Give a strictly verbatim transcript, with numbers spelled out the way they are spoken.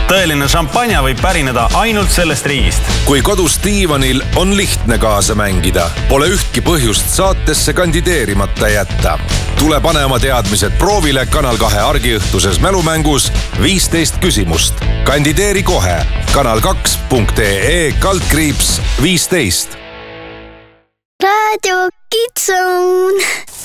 tõeline šampanja võib pärineda ainult sellest riigist. Kui kodus diivanil on lihtne kaasa mängida, pole ühtki põhjust saatesse kandideerimata jätta. Tule pane oma teadmised proovile Kanal kahe argiõhtuses mälumängus viisteist küsimust. Kandideeri kohe kanal kaks punkt ee kaldkriips viisteist. Radio Kids Zone.